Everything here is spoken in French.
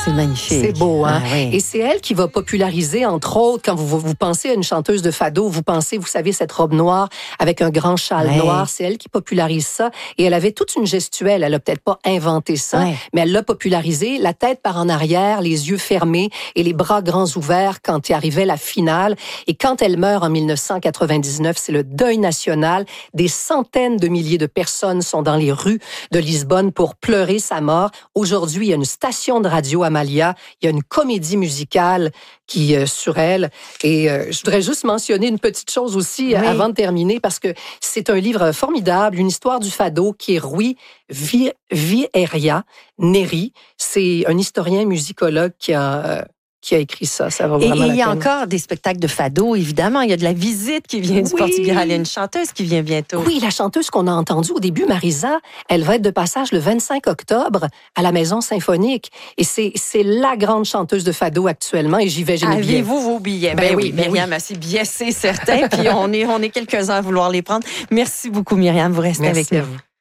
c'est magnifique. C'est beau, hein? Ah, oui. Et c'est elle qui va populariser, entre autres, quand vous pensez à une chanteuse de fado, vous pensez, vous savez, cette robe noire avec un grand châle noir. C'est elle qui popularise ça. Et elle avait toute une gestuelle. Elle a peut-être pas inventé ça, mais elle l'a popularisé. La tête par en arrière, les yeux fermés et les bras grands ouverts quand il arrivait la finale. Et quand elle meurt en 1999, c'est le deuil national. Des centaines de milliers de personnes sont dans les rues de Lisbonne pour pleurer sa mort. Aujourd'hui, il y a une station de radio Amalia. Il y a une comédie musicale qui sur elle. Et je voudrais juste mentionner une petite chose aussi avant de terminer, parce que c'est un livre formidable, une histoire du fado qui est Rui Vieira Neri. C'est un historien musicologue qui a écrit ça. Ça va vraiment Et il y a peine. encore des spectacles de fado, évidemment. Il y a de la visite qui vient du Portugal. Il y a une chanteuse qui vient bientôt. Oui, la chanteuse qu'on a entendue au début, Marisa, elle va être de passage le 25 octobre à la Maison Symphonique. Et c'est la grande chanteuse de fado actuellement. Et j'y vais, j'ai mes billets. Avez-vous vos billets? Ben oui, Myriam a ses billets, c'est certain. Puis on est quelques-uns à vouloir les prendre. Merci beaucoup, Myriam. Vous restez avec nous. À vous.